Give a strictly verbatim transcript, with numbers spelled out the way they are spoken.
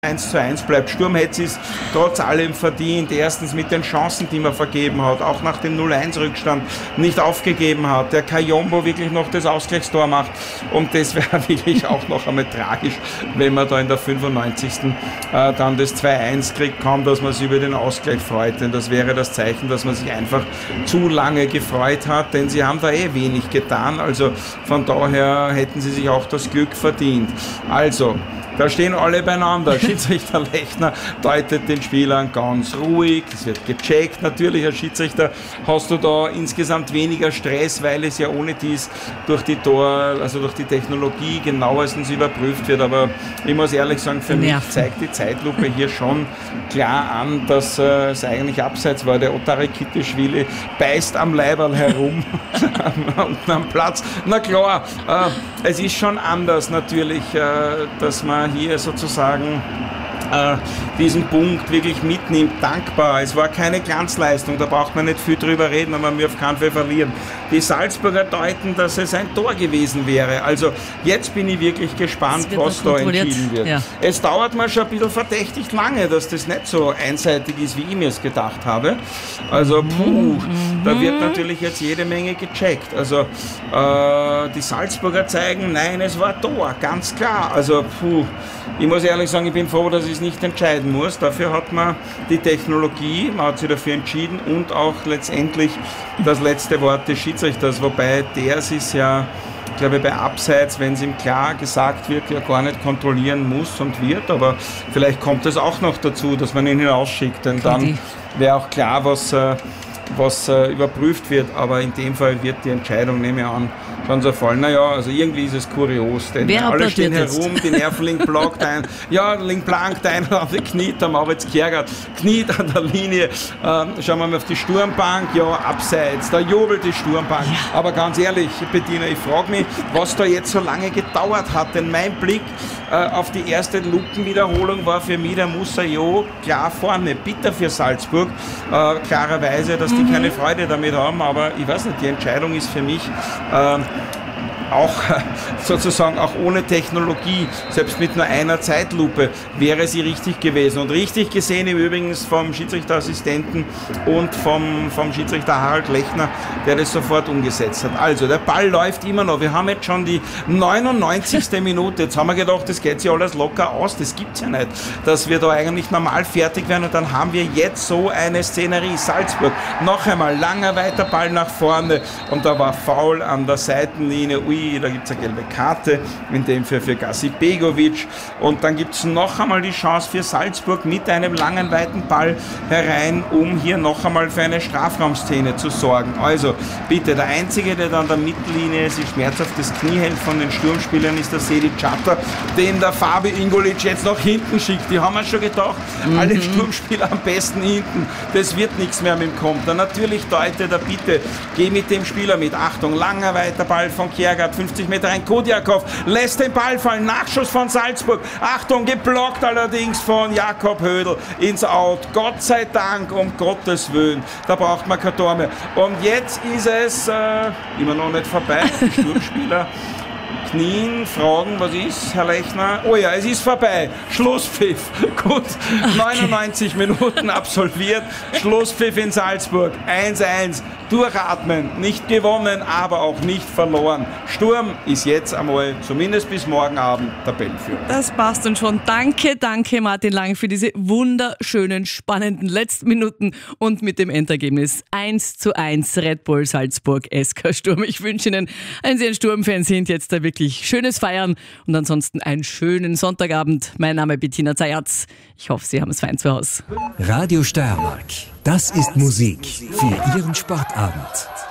eins zu eins bleibt. Sturm hätte es trotz allem verdient. Erstens mit den Chancen, die man vergeben hat, auch nach dem null eins Rückstand nicht aufgegeben hat. Der Kayombo wirklich noch das Ausgleichstor macht. Und das wäre wirklich auch noch einmal tragisch, wenn man da in der fünfundneunzigsten Äh, dann das zwei eins kriegt, kaum dass man sich über den Ausgleich freut. Denn das wäre das Zeichen, dass man sich einfach zu lange gefreut hat. Denn sie haben da eh wenig getan. Also von daher hätten sie sich auch das Glück verdient. Also, da stehen alle beieinander. Schiedsrichter Lechner deutet den Spielern ganz ruhig. Es wird gecheckt. Natürlich, als Schiedsrichter hast du da insgesamt weniger Stress, weil es ja ohne dies durch die Tor, also durch die Technologie genauestens überprüft wird. Aber ich muss ehrlich sagen, für mich zeigt die Zeitlupe hier schon klar an, dass äh, es eigentlich abseits war. Der Ottari Kitteschwili beißt am Leiberl herum unten am Platz. Na klar, äh, es ist schon anders natürlich, äh, dass man hier sozusagen äh, diesen Punkt wirklich mitnimmt, dankbar. Es war keine Glanzleistung, da braucht man nicht viel drüber reden, aber wir auf keinen Fall verlieren. Die Salzburger deuten, dass es ein Tor gewesen wäre. Also jetzt bin ich wirklich gespannt, was da entschieden wird. Ja. Es dauert mir schon ein bisschen verdächtig lange, dass das nicht so einseitig ist, wie ich mir es gedacht habe. Also puh, mhm. da wird natürlich jetzt jede Menge gecheckt. Also äh, die Salzburger zeigen, nein, es war Tor, ganz klar. Also puh, ich muss ehrlich sagen, ich bin froh, dass ich es nicht entscheiden muss. Dafür hat man die Technologie, man hat sich dafür entschieden und auch letztendlich das letzte Wort des Schiedsrichters, wobei der ist ja, ich glaube, bei Abseits, wenn es ihm klar gesagt wird, ja gar nicht kontrollieren muss und wird, aber vielleicht kommt es auch noch dazu, dass man ihn hinausschickt, denn dann wäre auch klar, was, was überprüft wird, aber in dem Fall wird die Entscheidung, nehme ich an, schon so fallen. Naja, also irgendwie ist es kurios, denn Wer alle stehen jetzt? herum, die Nervenlink blockt ein, ja, Link plankt ein, kniet, der Mauritz Kjærgaard kniet an der Linie. Ähm, schauen wir mal auf die Sturmbank, ja, abseits, da jubelt die Sturmbank. Ja. Aber ganz ehrlich, Bettina, ich frage mich, was da jetzt so lange gedauert hat, denn mein Blick äh, auf die erste Lupenwiederholung war für mich der Musayo klar vorne. Bitter für Salzburg, äh, klarerweise, dass die mhm. keine Freude damit haben, aber ich weiß nicht, die Entscheidung ist für mich äh, auch sozusagen auch ohne Technologie, selbst mit nur einer Zeitlupe, wäre sie richtig gewesen. Und richtig gesehen im Übrigen vom Schiedsrichterassistenten und vom, vom Schiedsrichter Harald Lechner, der das sofort umgesetzt hat. Also, der Ball läuft immer noch. Wir haben jetzt schon die neunundneunzigste Minute. Jetzt haben wir gedacht, das geht sich alles locker aus. Das gibt's ja nicht, dass wir da eigentlich normal fertig werden. Und dann haben wir jetzt so eine Szenerie. Salzburg, noch einmal, langer weiter Ball nach vorne. Und da war Foul an der Seitenlinie. Ui, da gibt es eine gelbe Karte, in dem Fall für Gazi Begovic. Und dann gibt es noch einmal die Chance für Salzburg mit einem langen, weiten Ball herein, um hier noch einmal für eine Strafraumszene zu sorgen. Also bitte, der Einzige, der dann an der Mittellinie sich schmerzhaft das Knie hält von den Sturmspielern, ist der Sedi Čatar, den der Fabi Ingolic jetzt nach hinten schickt. Die haben wir schon gedacht, mhm. alle Sturmspieler am besten hinten. Das wird nichts mehr mit dem Konter. Natürlich deutet er, bitte, geh mit dem Spieler mit. Achtung, langer, weiter Ball von Kjærgaard, fünfzig Meter rein, Kodiakov lässt den Ball fallen, Nachschuss von Salzburg, Achtung, geblockt allerdings von Jakob Hödl ins Out, Gott sei Dank, um Gottes Willen, da braucht man kein Tor mehr. Und jetzt ist es äh, immer noch nicht vorbei, die Sturmspieler knien, fragen, was ist, Herr Lechner? Oh ja, es ist vorbei. Schlusspfiff. Gut, okay. neunundneunzig Minuten absolviert. Schlusspfiff in Salzburg. eins eins. Durchatmen. Nicht gewonnen, aber auch nicht verloren. Sturm ist jetzt einmal, zumindest bis morgen Abend, Tabellenführer. Das passt und schon. Danke, danke Martin Lang für diese wunderschönen, spannenden letzten Minuten und mit dem Endergebnis eins zu eins Red Bull Salzburg S K Sturm. Ich wünsche Ihnen, wenn Sie ein Sturmfan sind, jetzt da wirklich schönes Feiern und ansonsten einen schönen Sonntagabend. Mein Name ist Bettina Zayatz. Ich hoffe, Sie haben es fein zu Hause. Radio Steiermark. Das ist Musik für Ihren Sportabend.